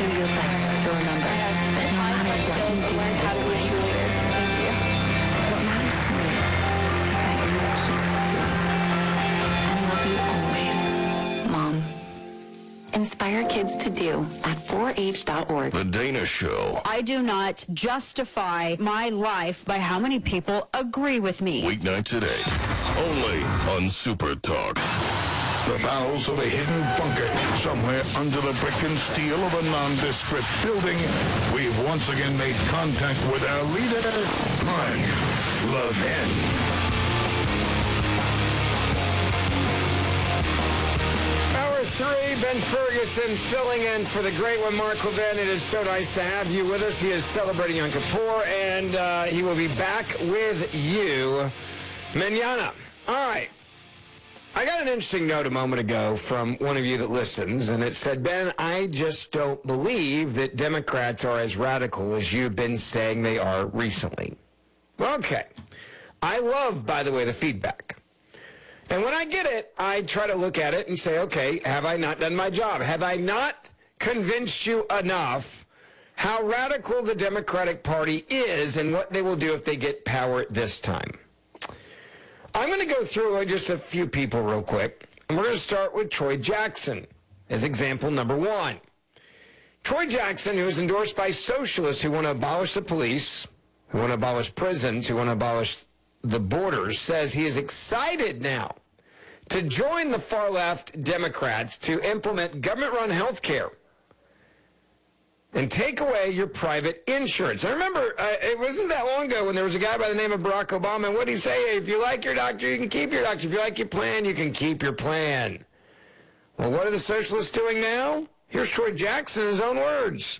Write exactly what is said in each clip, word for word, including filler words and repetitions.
do your best to remember that no matter what you do in this life, what matters to me is that you will keep doing it. I love you always, Mom. Inspire kids to do at four H dot org. The Dana Show. I do not justify my life by how many people agree with me. Weeknight today, only on Super Talk. The bowels of a hidden bunker somewhere under the brick and steel of a nondescript building. We've once again made contact with our leader, Mark Levin. Hour three, Ben Ferguson filling in for the great one, Mark Levin. It is so nice to have you with us. He is celebrating Yom Kippur, and uh, he will be back with you mañana. All right. I got an interesting note a moment ago from one of you that listens, and it said, Ben, I just don't believe that Democrats are as radical as you've been saying they are recently. Okay. I love, by the way, the feedback. And when I get it, I try to look at it and say, okay, have I not done my job? Have I not convinced you enough how radical the Democratic Party is and what they will do if they get power this time? I'm going to go through just a few people real quick, and we're going to start with Troy Jackson as example number one. Troy Jackson, who is endorsed by socialists who want to abolish the police, who want to abolish prisons, who want to abolish the borders, says he is excited now to join the far-left Democrats to implement government-run health care and take away your private insurance. I remember, uh, it wasn't that long ago when there was a guy by the name of Barack Obama, and what did he say? Hey, if you like your doctor, you can keep your doctor. If you like your plan, you can keep your plan. Well, what are the socialists doing now? Here's Troy Jackson in his own words.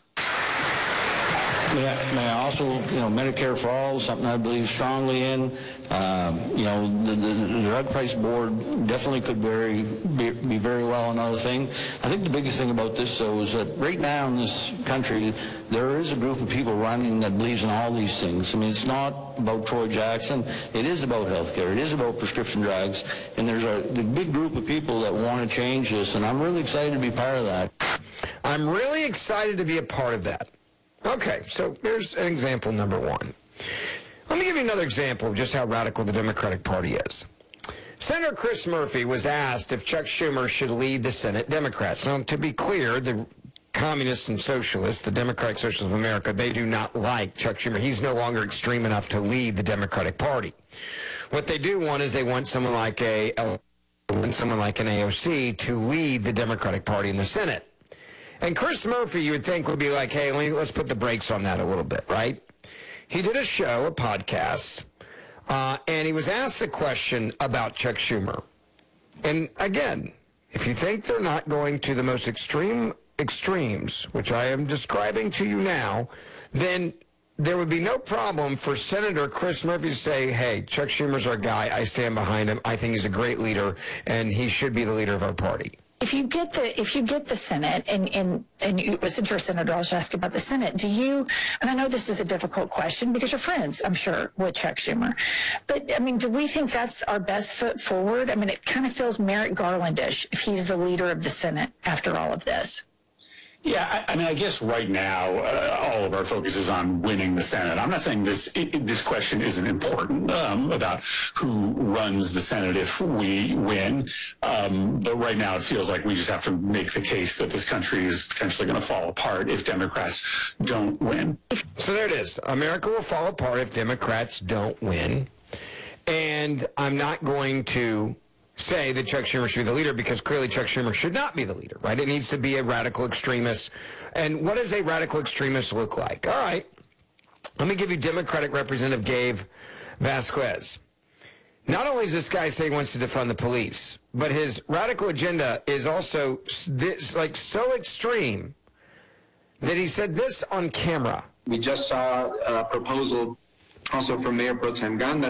May I, may I also, you know, Medicare for All, something I believe strongly in. Um, you know, the, the, the drug price board definitely could very, be, be very well another thing. I think the biggest thing about this, though, is that right now in this country, there is a group of people running that believes in all these things. I mean, it's not about Troy Jackson. It is about health care. It is about prescription drugs. And there's a the big group of people that want to change this, and I'm really excited to be part of that. I'm really excited to be a part of that. Okay, so there's an example number one. Let me give you another example of just how radical the Democratic Party is. Senator Chris Murphy was asked if Chuck Schumer should lead the Senate Democrats. Now, to be clear, the communists and socialists, the Democratic Socialists of America, they do not like Chuck Schumer. He's no longer extreme enough to lead the Democratic Party. What they do want is they want someone like a, someone like an A O C to lead the Democratic Party in the Senate. And Chris Murphy, you would think, would be like, hey, let me, let's put the brakes on that a little bit, right? He did a show, a podcast, uh, and he was asked a question about Chuck Schumer. And again, if you think they're not going to the most extreme extremes, which I am describing to you now, then there would be no problem for Senator Chris Murphy to say, hey, Chuck Schumer's our guy. I stand behind him. I think he's a great leader, and he should be the leader of our party. If you get the if you get the Senate, and and and you, since you're a senator, I'll just ask about the Senate. Do you? And I know this is a difficult question because you're friends, I'm sure, with Chuck Schumer. But I mean, do we think that's our best foot forward? I mean, it kind of feels Merrick Garlandish if he's the leader of the Senate after all of this. Yeah, I, I mean, I guess right now uh, all of our focus is on winning the Senate. I'm not saying this it, this question isn't important um, about who runs the Senate if we win, um, but right now it feels like we just have to make the case that this country is potentially going to fall apart if Democrats don't win. So there it is. America will fall apart if Democrats don't win, and I'm not going to say that Chuck Schumer should be the leader because clearly Chuck Schumer should not be the leader, right? It needs to be a radical extremist. And what does a radical extremist look like? All right. Let me give you Democratic Representative Gabe Vasquez. Not only is this guy saying he wants to defund the police, but his radical agenda is also this, like so extreme that he said this on camera. We just saw a proposal also from Mayor Pro Tem Gunn that